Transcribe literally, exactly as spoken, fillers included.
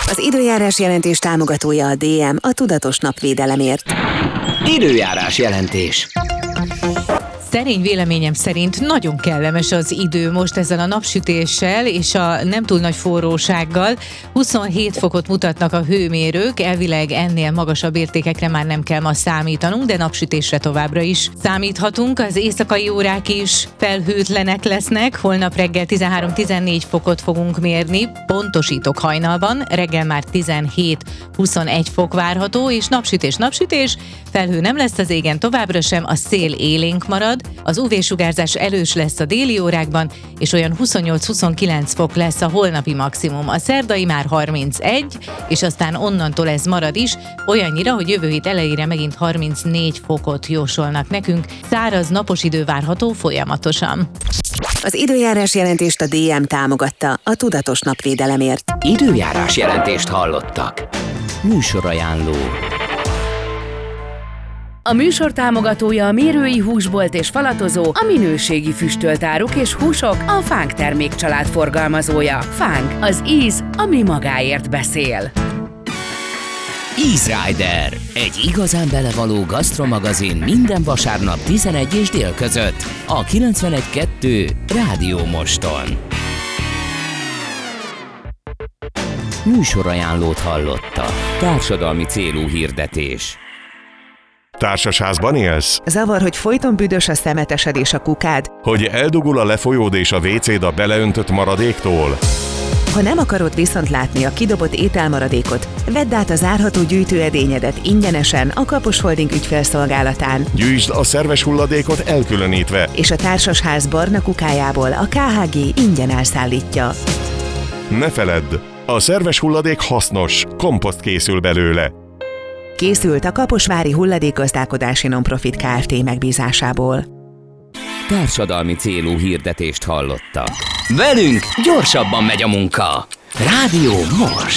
Az időjárás jelentés támogatója a dé em, a tudatos napvédelemért. Időjárás jelentés. Szerény véleményem szerint nagyon kellemes az idő most ezzel a napsütéssel és a nem túl nagy forrósággal. huszonhét fokot mutatnak a hőmérők, elvileg ennél magasabb értékekre már nem kell ma számítanunk, de napsütésre továbbra is számíthatunk. Az éjszakai órák is felhőtlenek lesznek, holnap reggel tizenhárom-tizennégy fokot fogunk mérni, pontosítok hajnalban, reggel már tizenhét-huszonegy fok várható, és napsütés, napsütés, felhő nem lesz az égen továbbra sem, a szél élénk marad. Az ú vé-sugárzás erős lesz a déli órákban, és olyan huszonnyolc-huszonkilenc fok lesz a holnapi maximum. A szerdai már harmincegy, és aztán onnantól ez marad is, olyannyira, hogy jövő hét elejére megint harmincnégy fokot jósolnak nekünk. Száraz, napos idő várható folyamatosan. Az időjárás jelentést a dé em támogatta, a tudatos napvédelemért. Időjárás jelentést hallottak. Műsorajánló. A műsor támogatója a Mérői Húsbolt és Falatozó, a minőségi füstölt áruk és húsok, a Fánk termékcsalád forgalmazója. Fánk, az íz, ami magáért beszél. Easy Rider, egy igazán belevaló gasztromagazin minden vasárnap tizenegy és dél között a kilencvenegy kettő Rádió Moston. Műsorajánlót hallotta. Társadalmi célú hirdetés. Társasházban élsz? Zavar, hogy folyton büdös a szemetesed és a kukád? Hogy eldugul a lefolyód és a vécéd a beleöntött maradéktól? Ha nem akarod viszont látni a kidobott ételmaradékot, vedd át a zárható gyűjtőedényedet ingyenesen a Kapos Holding ügyfélszolgálatán. Gyűjtsd a szerves hulladékot elkülönítve, És a társasház barna kukájából a ká há gé ingyen elszállítja. ne feledd, a szerves hulladék hasznos, komposzt készül belőle. Készült a Kaposvári Hulladékgazdálkodási Nonprofit Kft. Megbízásából. Társadalmi célú hirdetést hallottak. Velünk gyorsabban megy a munka. Rádió Most.